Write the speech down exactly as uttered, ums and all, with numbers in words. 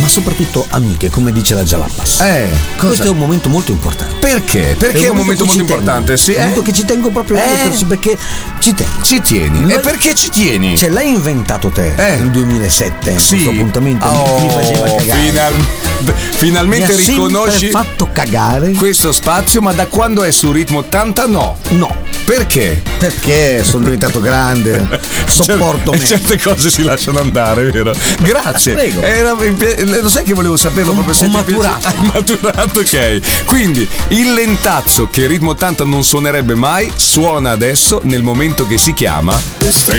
soprattutto amiche, come dice la Jalapas. Eh, cosa? Questo è un momento molto importante. Perché? Perché è un momento molto importante, sì. È un momento che ci tengo proprio Eh. perché ci tengo. Ci tieni. Lo- E perché ci tieni? Cioè, l'hai inventato te Eh. nel duemilasette. Sì. Questo appuntamento Oh, mi faceva cagare. final- finalmente mi ha riconosci sempre fatto cagare. questo spazio, ma da quando è su Ritmo ottanta no. No. Perché? Perché sono diventato grande, sopporto Cer- me. certe cose si lasciano andare, vero? Grazie. Prego. Era- lo sai che volevo saperlo proprio se ho ti maturato. piace- maturato, ok. Quindi il lentazzo che Ritmo ottanta non suonerebbe mai suona adesso nel momento che si chiama Striscia